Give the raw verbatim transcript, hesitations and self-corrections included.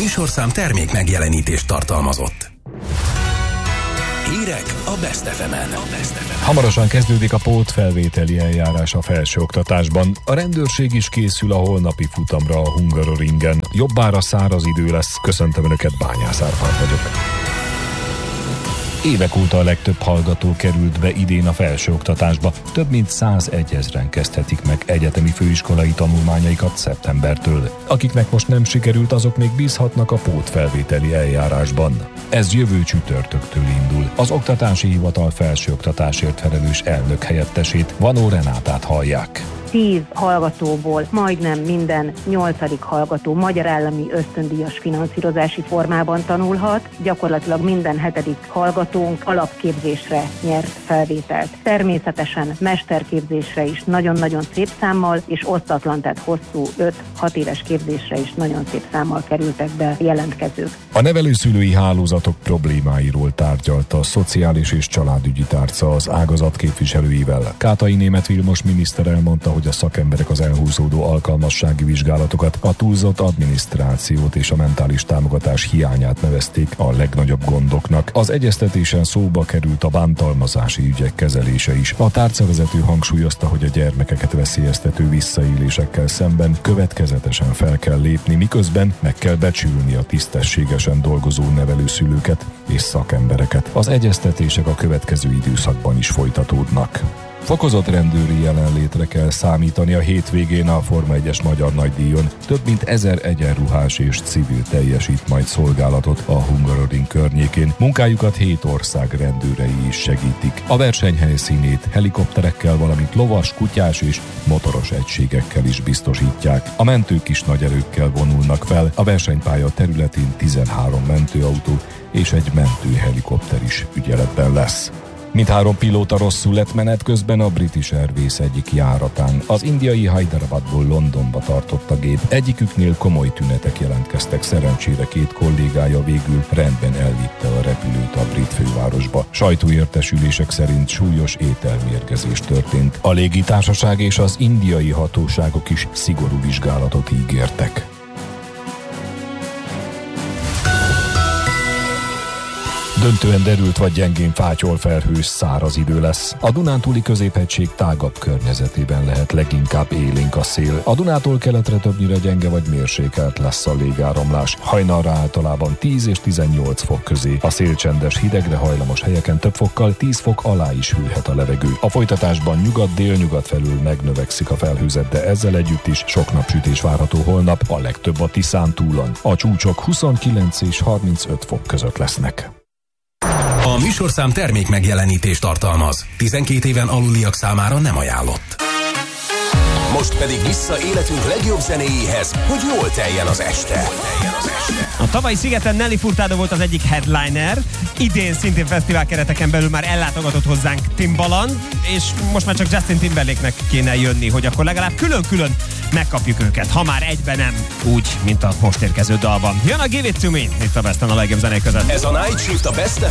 műsorszám termék megjelenítést tartalmazott. Hírek a Best ef emen. Hamarosan kezdődik a pótfelvételi eljárás a felsőoktatásban. A rendőrség is készül a holnapi futamra a Hungaroringen. Jobbára száraz idő lesz. Köszöntöm Önöket, Bányász Árpád vagyok. Évek óta a legtöbb hallgató került be idén a felsőoktatásba. Több mint százegyezren kezdhetik meg egyetemi főiskolai tanulmányaikat szeptembertől. Akiknek most nem sikerült, azok még bízhatnak a pótfelvételi eljárásban. Ez jövő csütörtöktől indul. Az Oktatási Hivatal felsőoktatásért felelős elnök helyettesét, Vanó Renátát hallják. Tíz hallgatóból majdnem minden nyolcadik hallgató magyar állami ösztöndíjas finanszírozási formában tanulhat, gyakorlatilag minden hetedik hallgatónk alapképzésre nyert felvételt. Természetesen mesterképzésre is nagyon-nagyon szép számmal, és osztatlan, tehát hosszú öt-hat éves képzésre is nagyon szép számmal kerültek be jelentkezők. A nevelőszülői hálózatok problémáiról tárgyalta a Szociális és Családügyi Tárca az ágazat képviselőivel. Kátai Németh Vilmos miniszter elmondta, hogy a szakemberek az elhúzódó alkalmassági vizsgálatokat, a túlzott adminisztrációt és a mentális támogatás hiányát nevezték a legnagyobb gondoknak. Az egyeztetésen szóba került a bántalmazási ügyek kezelése is. A tárcavezető hangsúlyozta, hogy a gyermekeket veszélyeztető visszaélésekkel szemben következetesen fel kell lépni, miközben meg kell becsülni a tisztességesen dolgozó nevelőszülőket és szakembereket. Az egyeztetések a következő időszakban is folytatódnak. Fokozott rendőri jelenlétre kell számítani a hétvégén a Forma egyes Magyar Nagydíjon. Több mint ezer egyenruhás és civil teljesít majd szolgálatot a Hungaroring környékén. Munkájukat hét ország rendőrei is segítik. A verseny helyszínét helikopterekkel, valamint lovas, kutyás és motoros egységekkel is biztosítják. A mentők is nagy erőkkel vonulnak fel. A versenypálya területén tizenhárom mentőautó és egy mentőhelikopter is ügyeletben lesz. Mindhárom pilóta rosszul lett menet közben a British Airways egyik járatán. Az indiai Hyderabadból Londonba tartott a gép. Egyiküknél komoly tünetek jelentkeztek, szerencsére két kollégája végül rendben elvitte a repülőt a brit fővárosba. Sajtóértesülések szerint súlyos ételmérgezés történt. A légitársaság és az indiai hatóságok is szigorú vizsgálatot ígértek. Döntően derült vagy gyengén fátyol felhős száraz idő lesz. A Dunántúli középhegység tágabb környezetében lehet leginkább élénk a szél. A Dunától keletre többnyire gyenge vagy mérsékelt lesz a légáramlás. Hajnalra általában tíz és tizennyolc fok közé. A szél csendes, hidegre hajlamos helyeken több fokkal, tíz fok alá is hűlhet a levegő. A folytatásban nyugat-délnyugat felül megnövekszik a felhőzet, de ezzel együtt is sok napsütés várható holnap, a legtöbb a Tiszántúlon. A csúcsok huszonkilenc és harmincöt fok között lesznek. A műsorszám termék megjelenítést tartalmaz. tizenkét éven aluliak számára nem ajánlott. Most pedig vissza életünk legjobb zenéjéhez, hogy jól teljen az este. A tavalyi szigeten Nelly Furtado volt az egyik headliner, idén szintén fesztivál kereteken belül már ellátogatott hozzánk Timbaland, és most már csak Justin Timberlake-nek kéne jönni, hogy akkor legalább külön-külön megkapjuk őket, ha már egyben nem úgy, mint a most érkező dalban. Jön a Give It To Me, itt a Besten a legjobb zenék között. Ez a Night Shift a Best